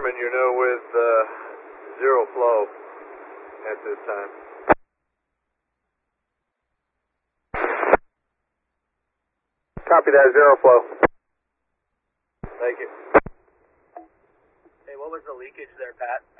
You know, with zero flow at this time. Copy that, zero flow. Thank you. Hey, what was the leakage there, Pat?